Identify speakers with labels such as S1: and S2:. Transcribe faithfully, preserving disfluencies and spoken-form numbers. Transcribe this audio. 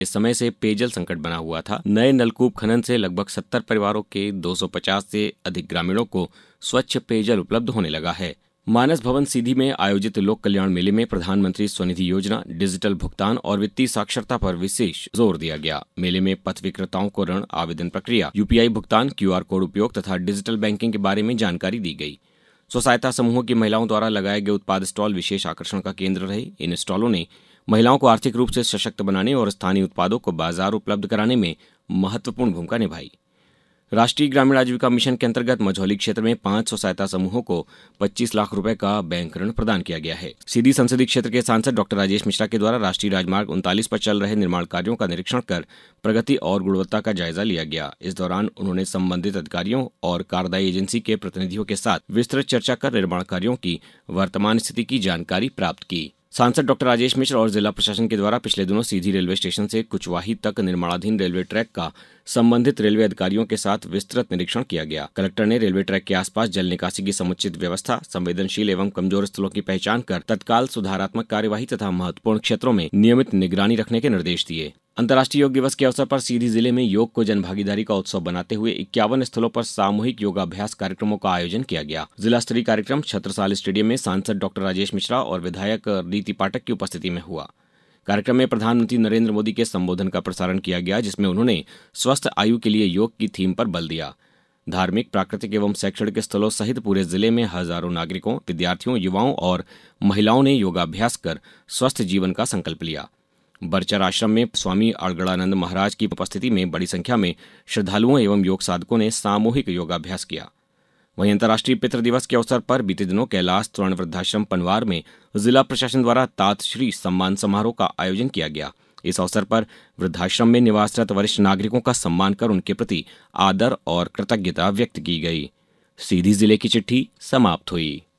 S1: इस समय से पेयजल संकट बना हुआ था। नए नलकूप खनन से लगभग सत्तर परिवारों के दो सौ पचास से अधिक ग्रामीणों को स्वच्छ पेयजल उपलब्ध होने लगा है। मानस भवन सीधी में आयोजित लोक कल्याण मेले में प्रधानमंत्री स्वनिधि योजना, डिजिटल भुगतान और वित्तीय साक्षरता पर विशेष जोर दिया गया। मेले में पथ विक्रेताओं को ऋण आवेदन प्रक्रिया, यूपीआई भुगतान, क्यूआर कोड उपयोग तथा डिजिटल बैंकिंग के बारे में जानकारी दी गई। स्व सहायता समूहों की महिलाओं द्वारा लगाए गए उत्पाद स्टॉल विशेष आकर्षण का केंद्र रहे। इन स्टॉलों ने महिलाओं को आर्थिक रूप से सशक्त बनाने और स्थानीय उत्पादों को बाजार उपलब्ध कराने में महत्वपूर्ण भूमिका निभाई। राष्ट्रीय ग्रामीण आजीविका मिशन के अंतर्गत मझौली क्षेत्र में पांच सौ सहायता समूहों को पच्चीस लाख रुपए का बैंक ऋण प्रदान किया गया है। सीधी संसदीय क्षेत्र के सांसद डॉक्टर राजेश मिश्रा के द्वारा राष्ट्रीय राजमार्ग उनतालीस पर चल रहे निर्माण कार्यों का निरीक्षण कर प्रगति और गुणवत्ता का जायजा लिया गया। इस दौरान उन्होंने संबंधित अधिकारियों और कार्यदायी एजेंसी के प्रतिनिधियों के साथ विस्तृत चर्चा कर निर्माण कार्यों की वर्तमान स्थिति की जानकारी प्राप्त की। सांसद डॉक्टर राजेश मिश्र और जिला प्रशासन के द्वारा पिछले दिनों सीधी रेलवे स्टेशन से कुचवाही तक निर्माणाधीन रेलवे ट्रैक का संबंधित रेलवे अधिकारियों के साथ विस्तृत निरीक्षण किया गया। कलेक्टर ने रेलवे ट्रैक के आसपास जल निकासी की समुचित व्यवस्था, संवेदनशील एवं कमजोर स्थलों की पहचान कर तत्काल सुधारात्मक कार्यवाही तथा महत्वपूर्ण क्षेत्रों में नियमित निगरानी रखने के निर्देश दिए। अंतर्राष्ट्रीय योग दिवस के अवसर पर सीधी जिले में योग को जनभागीदारी का उत्सव बनाते हुए इक्यावन स्थलों पर सामूहिक योगाभ्यास कार्यक्रमों का आयोजन किया गया। जिला स्तरीय कार्यक्रम छत्रसाल स्टेडियम में सांसद डॉक्टर राजेश मिश्रा और विधायक रीति पाठक की उपस्थिति में हुआ। कार्यक्रम में प्रधानमंत्री नरेंद्र मोदी के संबोधन का प्रसारण किया गया, जिसमें उन्होंने स्वस्थ आयु के लिए योग की थीम पर बल दिया। धार्मिक, प्राकृतिक एवं शैक्षणिक स्थलों सहित पूरे जिले में हजारों नागरिकों, विद्यार्थियों, युवाओं और महिलाओं ने योगाभ्यास कर स्वस्थ जीवन का संकल्प लिया। बरचर आश्रम में स्वामी अड़गड़ानंद महाराज की उपस्थिति में बड़ी संख्या में श्रद्धालुओं एवं योग साधकों ने सामूहिक योगाभ्यास किया। वहीं अंतर्राष्ट्रीय पितृ दिवस के अवसर पर बीते दिनों कैलाश तोरण वृद्धाश्रम पनवार में जिला प्रशासन द्वारा तात श्री सम्मान समारोह का आयोजन किया गया। इस अवसर पर वृद्धाश्रम में निवासरत वरिष्ठ नागरिकों का सम्मान कर उनके प्रति आदर और कृतज्ञता व्यक्त की गई। सीधी जिले की चिट्ठी समाप्त हुई।